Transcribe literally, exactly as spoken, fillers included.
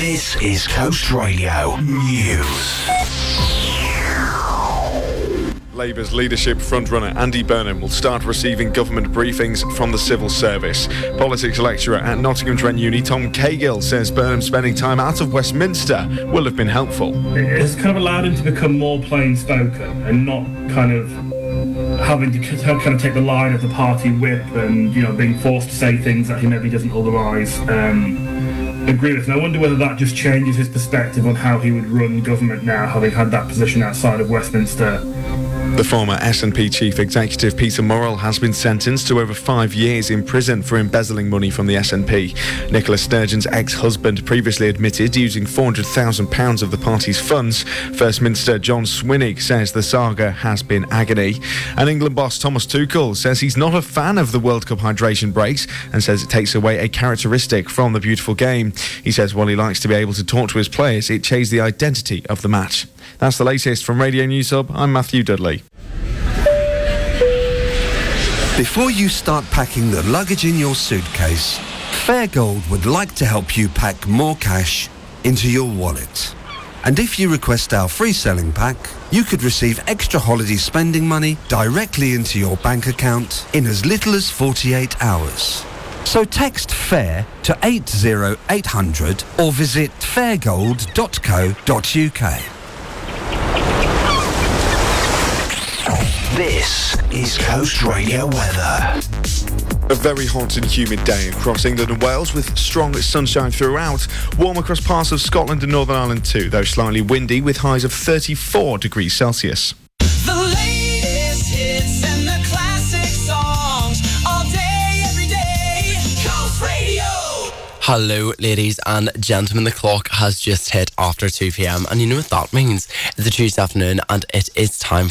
This is Coast Radio News. Labour's leadership frontrunner Andy Burnham will start receiving government briefings from the civil service. Politics lecturer at Nottingham Trent Uni Tom Cahill says Burnham spending time out of Westminster will have been helpful. It has kind of allowed him to become more plain-spoken and not kind of having to kind of take the line of the party whip and, you know, being forced to say things that he maybe doesn't otherwise um, agree with. And I wonder whether that just changes his perspective on how he would run government now, having had that position outside of Westminster. The former S N P chief executive Peter Murrell has been sentenced to over five years in prison for embezzling money from the S N P. Nicola Sturgeon's ex-husband previously admitted using four hundred thousand pounds of the party's funds. First Minister John Swinnig says the saga has been agony. And England boss Thomas Tuchel says he's not a fan of the World Cup hydration breaks and says it takes away a characteristic from the beautiful game. He says while he likes to be able to talk to his players, it changed the identity of the match. That's the latest from Radio News Hub. I'm Matthew Dudley. Before you start packing the luggage in your suitcase, Fairgold would like to help you pack more cash into your wallet. And if you request our free selling pack, you could receive extra holiday spending money directly into your bank account in as little as forty-eight hours. So text FAIR to eight zero eight hundred or visit fairgold dot co dot uk. This is Coast Radio weather. A very hot and humid day across England and Wales with strong sunshine throughout. Warm across parts of Scotland and Northern Ireland too, though slightly windy with highs of thirty-four degrees Celsius. The latest hits and the classic songs all day, every day. Coast Radio. Hello, ladies and gentlemen. The clock has just hit after two p.m. and you know what that means. It's a Tuesday afternoon and it is time